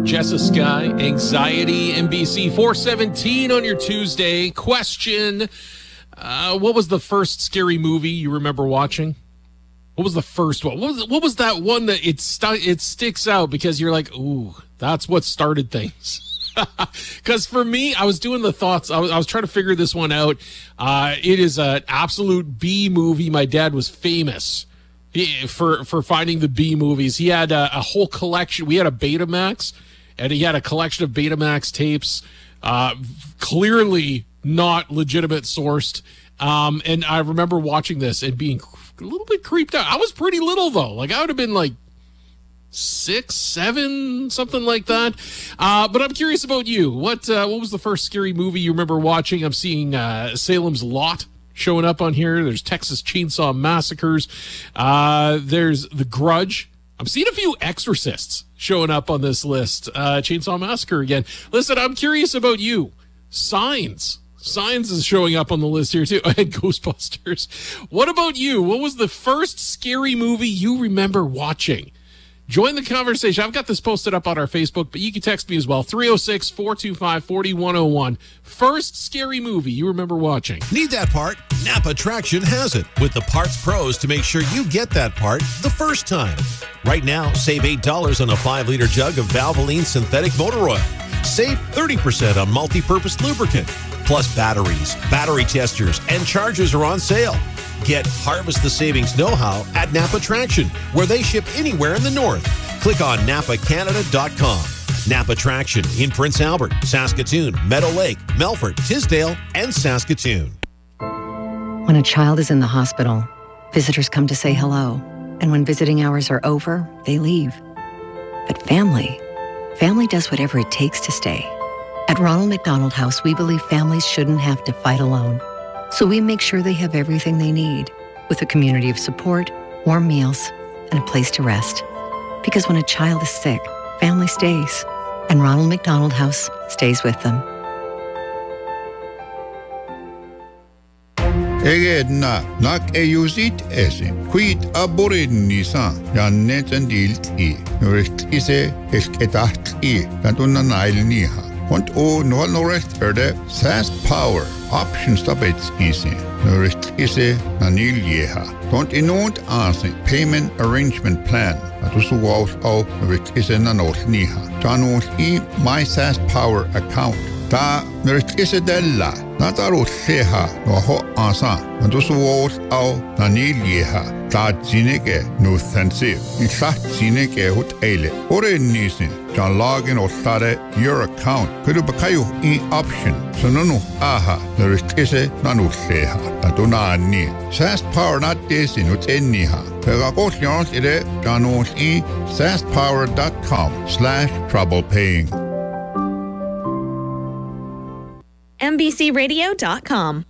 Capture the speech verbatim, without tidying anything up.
Jessica, Anxiety, N B C four seventeen on your Tuesday. Question, uh, what was the first scary movie you remember watching? What was the first one? What was, what was that one that it, st- it sticks out because you're like, ooh, that's what started things? Because for me, I was doing the thoughts. I was, I was trying to figure this one out. Uh, it is an absolute B movie. My dad was famous for for finding the B movies. He had a, a whole collection. We had a Betamax, and he had a collection of Betamax tapes, uh, clearly not legitimate sourced. Um, and I remember watching this and being a little bit creeped out. I was pretty little, though. Like, I would have been like six, seven, something like that. Uh, but I'm curious about you. What uh, what was the first scary movie you remember watching? I'm seeing uh, Salem's Lot showing up on here. There's Texas Chainsaw Massacres. Uh, there's The Grudge. I'm seeing a few Exorcists showing up on this list. Uh, Chainsaw Massacre again. Listen, I'm curious about you. Signs. Signs is showing up on the list here too. And Ghostbusters. What about you? What was the first scary movie you remember watching? Join the conversation. I've got this posted up on our Facebook, but you can text me as well. three oh six, four two five, four one oh one. First scary movie you remember watching. Need that part? Napa Traction has it with the parts pros to make sure you get that part the first time. Right now, save eight dollars on a five liter jug of Valvoline synthetic motor oil. Save thirty percent on multi-purpose lubricant. Plus batteries, battery testers, and chargers are on sale. Get Harvest the Savings know-how at Napa Traction, where they ship anywhere in the north. Click on napa canada dot com. Napa Traction in Prince Albert, Saskatoon, Meadow Lake, Melfort, Tisdale, and Saskatoon. When a child is in the hospital, visitors come to say hello. And when visiting hours are over, they leave. But family, family does whatever it takes to stay. At Ronald McDonald House, we believe families shouldn't have to fight alone. So we make sure they have everything they need, with a community of support, warm meals, and a place to rest. Because when a child is sick, family stays, and Ronald McDonald House stays with them. Egedna nak eyusit ese quid aborin nisa jannet and dilti recht ise esketachtli kantuna nailniha want o no no recht erde fast power options tabets ise recht ise naniljeha don't inont ase payment arrangement plan atusu aus au recht ise nanotniha janot I my fast power account ta recht ise della Nataro Sheha no ho asa, and those walls au Nanilieha, ta zineke no sensive, in sat zineke hut ele, or in nisin, John login or stare your account, could bakayo in option, so no aha, there is kisse nanu sheha, Natuna ni. Sast power not desin with eniha, Pegakos yarns ide, Janos e, sastpower dot com slash trouble paying. N B C radio dot com.